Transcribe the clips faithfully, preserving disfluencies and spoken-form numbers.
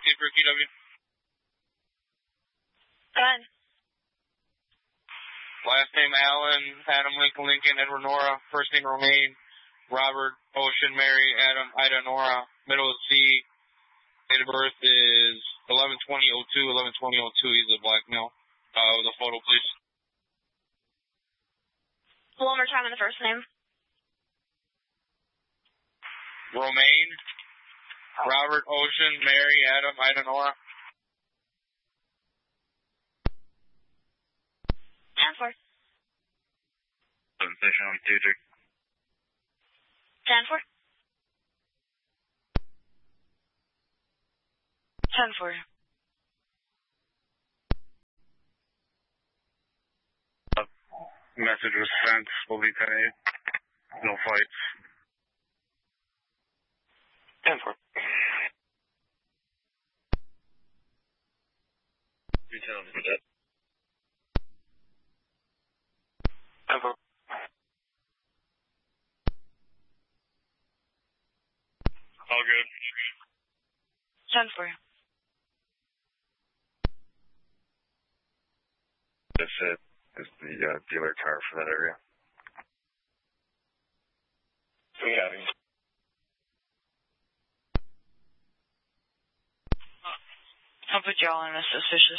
fourteen for Q W. Go ahead. Last name Allen, Adam Lincoln Lincoln, Edward Nora. First name Romaine, Robert Ocean Mary Adam Ida Nora. Middle is C. Date of birth is eleven twenty oh two, eleven twenty oh two. He's a black male. Uh, with a photo, please. One more time on the first name. Romaine, Robert Ocean Mary Adam Ida Nora. ten four. Station on two three. ten four. ten four. Message was sent. Will be ten eight. No fights. ten four. You tell me that. ten four. All good. ten four. That's it. Is the uh, dealer car for that area. We have him. I'll put y'all in as suspicious.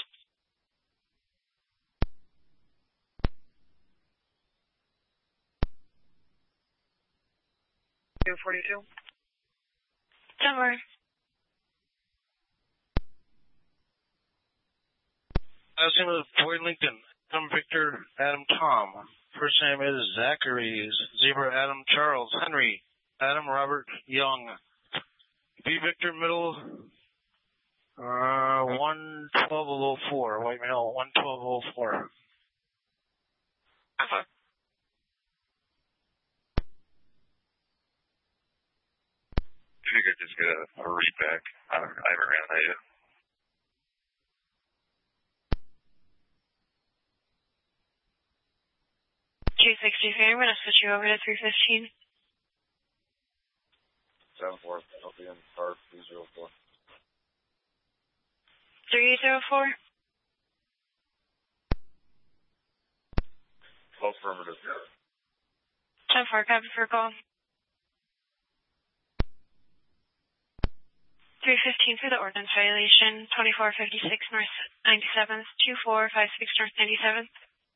two forty-two. Don't worry. Last name is Boyd Lincoln. Adam Victor, Adam Tom. First name is Zachary, Zebra Adam Charles, Henry, Adam Robert Young. B Victor Middle, uh, one twelve oh four, white male, one twelve oh four. Uh-huh. If you could just get a, a read back, I, I haven't ran that yet. two sixty-three, I'm going to switch you over to three fifteen. seven four, I'll be in car three zero four. three zero four? Affirmative. ten four, copy for call. three fifteen for the ordinance violation, twenty-four fifty-six North ninety-seventh, two four five six North ninety-seventh.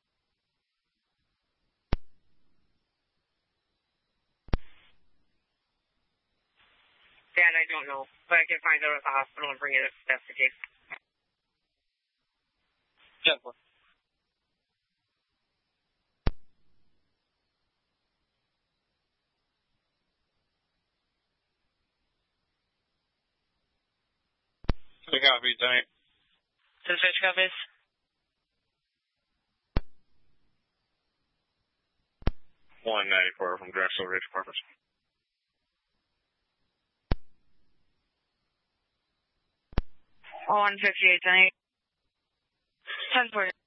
Dad, I don't know, but I can find out at the hospital and bring it if that's the case. ten four. We copy, Tony. Dispatch copies. one ninety-four from Drexel Ridge Apartments. one fifty-eight, ten eight. ten four.